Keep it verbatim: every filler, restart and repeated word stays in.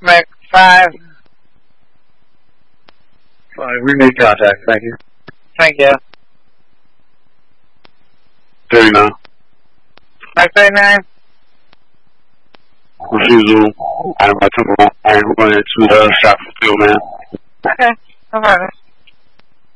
Make five. Five, we made contact, thank you. Thank you. thirty-nine. Mike thirty-nine. Refusal. I am about to I am going to uh, shop for field, man. Okay, no problem.